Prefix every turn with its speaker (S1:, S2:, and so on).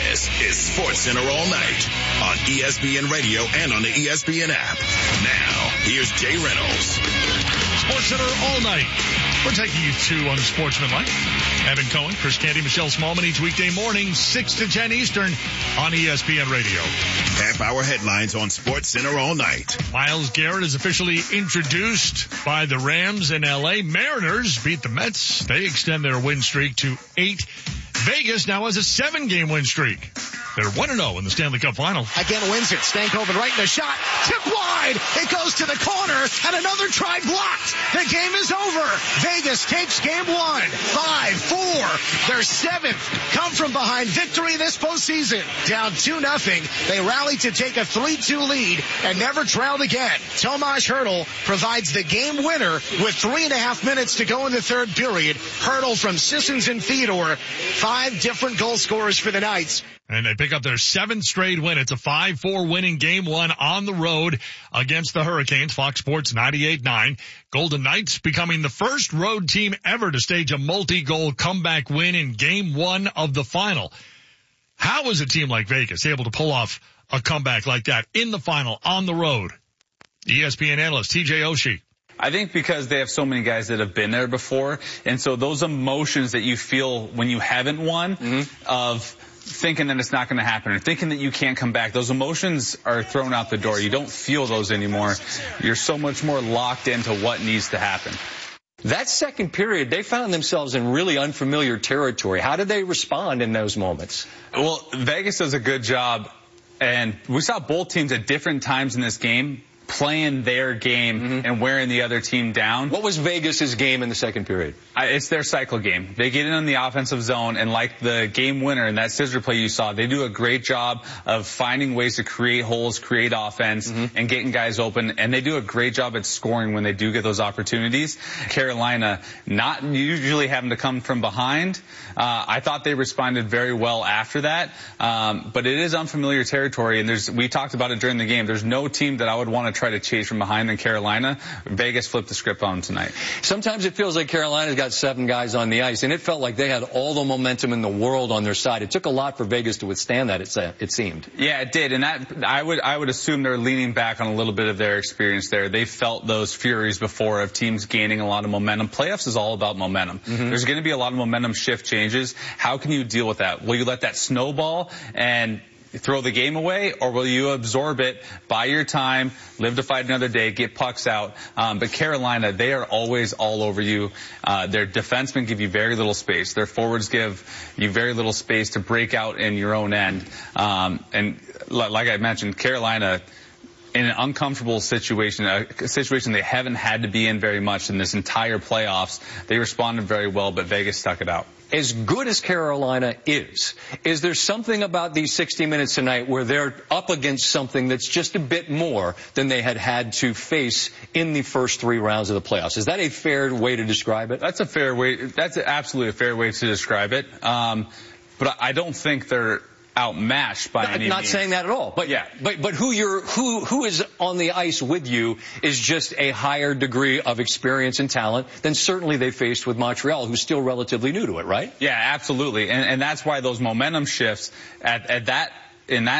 S1: This is SportsCenter All Night on ESPN Radio and on the ESPN app. Now, here's Jay Reynolds.
S2: SportsCenter All Night. We're taking you to Unsportsmanlike. Evan Cohen, Chris Canty, Michelle Smallman each weekday morning, 6 to 10 Eastern on ESPN Radio.
S1: Half-hour headlines on SportsCenter All Night.
S2: Myles Garrett is officially introduced by the Rams in L.A. Mariners beat the Mets. They extend their win streak to 8. Vegas now has a 7-game win streak. They're 1-0 in the Stanley Cup Final.
S3: Again wins it. Stankoven right in the shot. Tip wide. It goes to the corner. And another try blocked. The game is over. Vegas takes game 1. 5-4. Their 7th come from behind victory this postseason. Down 2-0. They rallied to take a 3-2 lead and never trailed again. Tomas Hertl provides the game winner with 3.5 minutes to go in the third period. Hertl from Sissons and Theodore. 5 different goal scorers for the Knights.
S2: And they pick up their 7th straight win. It's a 5-4 win in game 1 on the road against the Hurricanes. Fox Sports 98.9. Golden Knights becoming the first road team ever to stage a multi-goal comeback win in game 1 of the final. How is a team like Vegas able to pull off a comeback like that in the final on the road? ESPN analyst TJ Oshie.
S4: I think because they have so many guys that have been there before, and so those emotions that you feel when you haven't won of thinking that it's not going to happen or thinking that you can't come back, those emotions are thrown out the door. You don't feel those anymore. You're so much more locked into what needs to happen.
S5: That second period, they found themselves in really unfamiliar territory. How did they respond in those moments?
S4: Well, Vegas does a good job, and we saw both teams at different times in this game playing their game and wearing the other team down.
S5: What was Vegas's game in the second period?
S4: It's their cycle game. They get in the offensive zone, and like the game winner in that scissor play you saw, they do a great job of finding ways to create holes, create offense, and getting guys open, and they do a great job at scoring when they do get those opportunities. Carolina not usually having to come from behind. I thought they responded very well after that, but it is unfamiliar territory, and we talked about it during the game. There's no team that I would want to try to chase from behind than Carolina. Vegas flipped the script on them tonight.
S5: Sometimes it feels like Carolina's got 7 guys on the ice, and it felt like they had all the momentum in the world on their side. It took a lot for Vegas to withstand that, it seemed.
S4: Yeah, it did, and that I would assume they're leaning back on a little bit of their experience there. They felt those furies before of teams gaining a lot of momentum. Playoffs is all about momentum. There's going to be a lot of momentum shift changes. How can you deal with that? Will you let that snowball and throw the game away, or will you absorb it, buy your time, live to fight another day, get pucks out? But Carolina, they are always all over you. Their defensemen give you very little space. Their forwards give you very little space to break out in your own end. And like I mentioned, Carolina, in an uncomfortable situation, a situation they haven't had to be in very much in this entire playoffs, they responded very well, but Vegas stuck it out.
S5: As good as Carolina is there something about these 60 minutes tonight where they're up against something that's just a bit more than they had to face in the first 3 rounds of the playoffs? Is that a fair way to describe it?
S4: That's a fair way. That's absolutely a fair way to describe it. But I don't think they're outmatched by any means.
S5: Not saying that at all. But
S4: yeah.
S5: But who is on the ice with you is just a higher degree of experience and talent than certainly they faced with Montreal, who's still relatively new to it, right?
S4: Yeah, absolutely. And that's why those momentum shifts in that